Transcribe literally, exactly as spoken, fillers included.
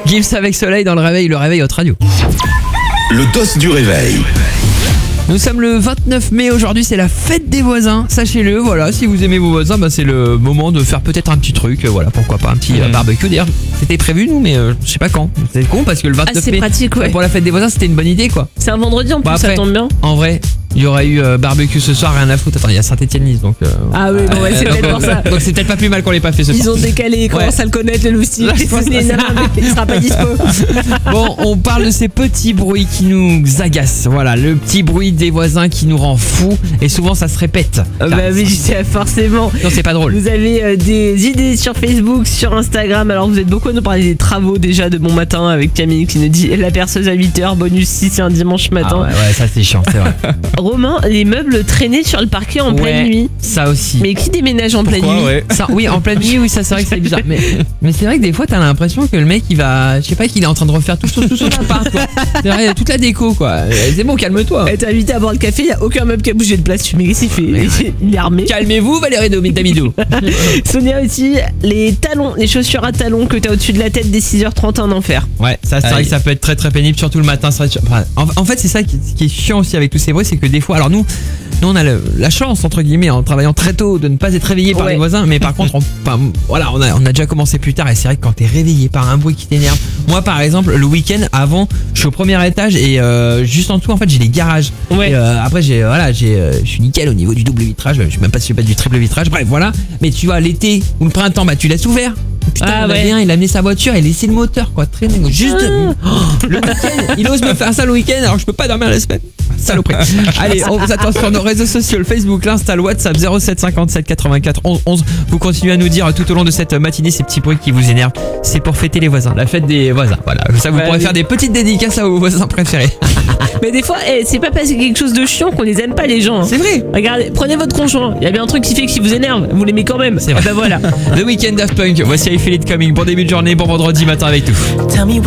Gims avec Soleil dans le réveil, le réveil Hot Radio. Le dos du réveil. Nous sommes le vingt-neuf mai, aujourd'hui c'est la fête des voisins, sachez-le, voilà, si vous aimez vos voisins, bah, c'est le moment de faire peut-être un petit truc, euh, voilà, pourquoi pas un petit euh, barbecue, d'ailleurs c'était prévu nous, mais euh, je sais pas quand, c'est con parce que le vingt-neuf Ah, c'est mai, pratique, ouais. pour la fête des voisins c'était une bonne idée quoi. C'est un vendredi en plus, Bon, après, ça tombe bien. En vrai, il y aurait eu euh, barbecue ce soir, rien à foutre, attends, il y a Saint-Etienne-Nice donc... Euh, Ah oui, bon, ouais, c'est donc, peut-être pour ça. donc c'est peut-être pas plus mal qu'on l'ait pas fait ce soir. Ils ont décalé, ils commencent Ouais. à le connaître, le lousti. Là, je pense que c'est- Il sera pas dispo. Bon, on parle de ces petits bruits qui nous agacent. Voilà, le petit bruit des voisins qui nous rend fous et souvent ça se répète. Ah bah oui, forcément. Non, c'est pas drôle. Vous avez euh, des idées sur Facebook, sur Instagram. Alors vous êtes beaucoup à nous parler des travaux déjà de bon matin avec Camille qui nous dit la perceuse à huit heures, bonus si c'est un dimanche Ah matin. ouais, ouais, ça c'est chiant, c'est vrai. Romain, les meubles traînés sur le parquet en Ouais, pleine nuit. Ça aussi. Mais qui déménage en pleine nuit? ouais. Ça, oui, en pleine nuit, oui, ça c'est vrai que c'est bizarre. Mais, mais c'est vrai que des fois t'as l'impression que le mec il va, je sais pas, qu'il est en train de refaire tout son, tout son appart. Quoi. C'est vrai, toute la déco quoi. Euh, C'est bon, calme-toi. Elle t'a invité à boire le café, il n'y a aucun meuble qui a bougé de place. Tu me dis, qu'est-ce qu'il fait? Mais ouais. Il est armé. Calmez-vous, Valérie Damidou. Sonia aussi, les talons, les chaussures à talons que t'as au-dessus de la tête dès six heures trente, un enfer. Ouais, ça c'est vrai Aïe. que ça peut être très très pénible, surtout le matin. c'est vrai que- enfin, en, en fait, c'est ça qui, qui est chiant aussi avec tous ces bruits, c'est que des fois, alors nous, nous on a le- la chance entre guillemets en travaillant très tôt de ne pas être réveillé par Ouais. les voisins, mais par contre, on, enfin, voilà, on a, on a déjà commencé plus tard et c'est vrai que quand t'es réveillé par un bruit qui t'énerve. Moi, par exemple, le week-end avant, je suis au premier étage et euh, juste en dessous, en fait, j'ai les garages. Ouais. Et, euh, après, j'ai voilà, j'ai, euh, je suis nickel au niveau du double vitrage. Je sais même pas si je fais pas du triple vitrage. Bref, voilà. Mais tu vois, l'été ou le printemps, bah tu laisses ouvert. Putain, Ah il a ouais. bien, il a amené sa voiture et laissé le moteur quoi, traîner. Juste Ah. Oh, le week-end, il ose me faire ça le week-end alors que je peux pas dormir la semaine. Saloperie. Allez, on vous attend sur nos réseaux sociaux, le Facebook, l'Insta, le WhatsApp zéro sept cinquante-sept quatre-vingt-quatre onze onze. Vous continuez à nous dire tout au long de cette matinée ces petits bruits qui vous énervent. C'est pour fêter les voisins, la fête des voisins. Voilà, comme ça vous Ouais, pourrez mais- faire des petites dédicaces à vos voisins préférés. Mais des fois, eh, c'est pas parce qu'il y a quelque chose de chiant qu'on les aime pas, les gens. hein. C'est vrai. Regardez, prenez votre conjoint. Il y a bien un truc qui fait que si vous énerve, vous l'aimez quand même. C'est vrai. Ah bah voilà. The Weeknd, Daft Punk. Voici I Feel It Coming. Bon début de journée, bon vendredi matin avec tout. Tell me what